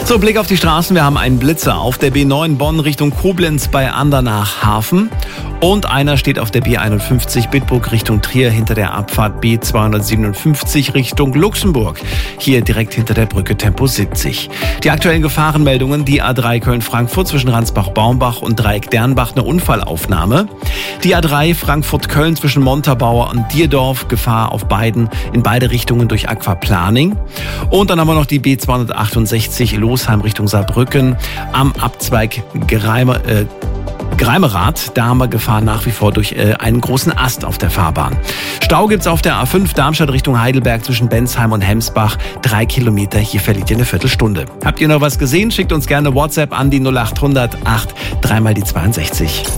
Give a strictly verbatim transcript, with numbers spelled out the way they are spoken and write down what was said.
So, Blick auf die Straßen. Wir haben einen Blitzer auf der B neun Bonn Richtung Koblenz bei Andernach-Hafen. Und einer steht auf der B einundfünfzig Bitburg Richtung Trier hinter der Abfahrt B zweihundertsiebenundfünfzig Richtung Luxemburg. Hier direkt hinter der Brücke Tempo siebzig. Die aktuellen Gefahrenmeldungen: die A drei Köln-Frankfurt zwischen Ransbach-Baumbach und Dreieck-Dernbach, eine Unfallaufnahme. Die A drei Frankfurt-Köln zwischen Montabaur und Dierdorf, Gefahr auf beiden, in beide Richtungen durch Aquaplaning. Und dann haben wir noch die B zweihundertachtundsechzig Losheim Richtung Saarbrücken am Abzweig Greimer, äh, Greimerath, da haben wir Gefahr nach wie vor durch äh, einen großen Ast auf der Fahrbahn. Stau gibt's auf der A fünf Darmstadt Richtung Heidelberg zwischen Bensheim und Hemsbach. Drei Kilometer, hier verliert ihr eine Viertelstunde. Habt ihr noch was gesehen? Schickt uns gerne WhatsApp an die null acht hundert acht, dreimal die zweiundsechzig.